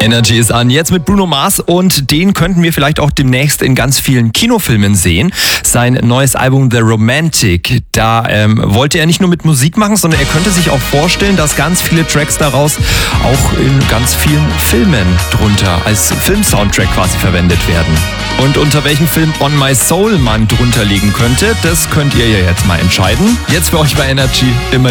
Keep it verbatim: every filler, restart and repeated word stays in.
Energy ist an, jetzt mit Bruno Mars, und den könnten wir vielleicht auch demnächst in ganz vielen Kinofilmen sehen. Sein neues Album The Romantic, da ähm, wollte er nicht nur mit Musik machen, sondern er könnte sich auch vorstellen, dass ganz viele Tracks daraus auch in ganz vielen Filmen drunter als Filmsoundtrack quasi verwendet werden. Und unter welchem Film On My Soul man drunter legen könnte, das könnt ihr ja jetzt mal entscheiden. Jetzt für euch bei Energy immer